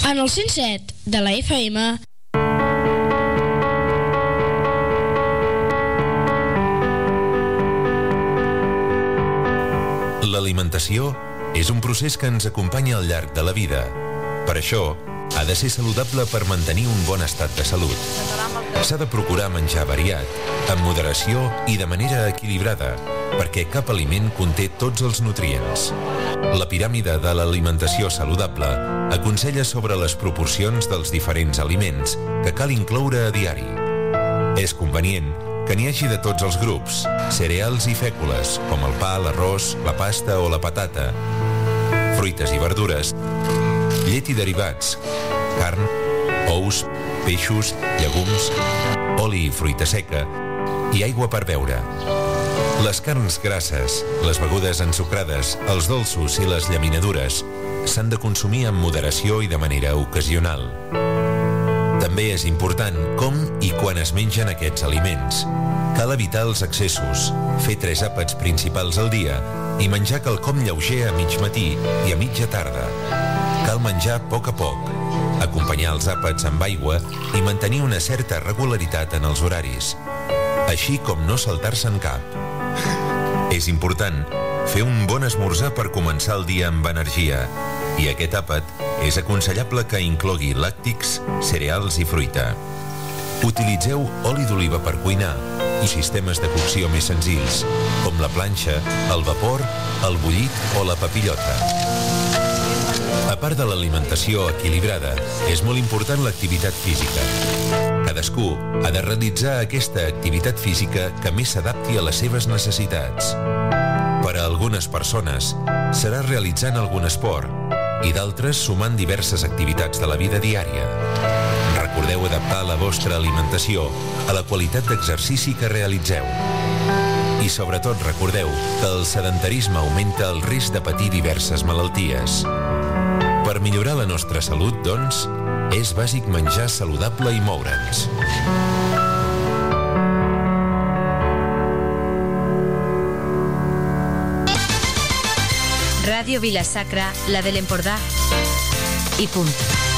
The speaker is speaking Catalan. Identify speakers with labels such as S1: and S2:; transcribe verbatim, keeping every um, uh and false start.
S1: En el cent set de la F M.
S2: L'alimentació és un procés que ens acompanya al llarg de la vida. Per això, ha de ser saludable per mantenir un bon estat de salut. S'ha de procurar menjar variat, amb moderació i de manera equilibrada, perquè cap aliment conté tots els nutrients. La piràmide de l'alimentació saludable aconsella sobre les proporcions dels diferents aliments que cal incloure a diari. És convenient que n'hi hagi de tots els grups, cereals i fècules, com el pa, l'arròs, la pasta o la patata, fruites i verdures, llet i derivats, carn, ous, peixos, llegums, oli i fruita seca i aigua per beure. Les carns grasses, les begudes ensucrades, els dolços i les llaminadures s'han de consumir amb moderació i de manera ocasional. També és important com i quan es mengen aquests aliments. Cal evitar els excessos, fer tres àpats principals al dia i menjar quelcom lleuger a mig matí i a mitja tarda. Cal menjar a poc a poc, acompanyar els àpats amb aigua i mantenir una certa regularitat en els horaris, així com no saltar-se'n cap. És important fer un bon esmorzar per començar el dia amb energia, i aquest àpat és aconsellable que inclogui làctics, cereals i fruita. Utilitzeu oli d'oliva per cuinar i sistemes de cocció més senzills, com la planxa, el vapor, el bullit o la papillota. A part de l'alimentació equilibrada, és molt important l'activitat física. Cadascú ha de realitzar aquesta activitat física que més s'adapti a les seves necessitats. Per a algunes persones serà realitzant algun esport i d'altres sumant diverses activitats de la vida diària. Recordeu adaptar la vostra alimentació a la qualitat d'exercici que realitzeu. I sobretot recordeu que el sedentarisme augmenta el risc de patir diverses malalties. Per millorar la nostra salut, doncs, és bàsic menjar saludable i moure'ns.
S3: Ràdio Vila-sacra, la de l'Empordà i punt.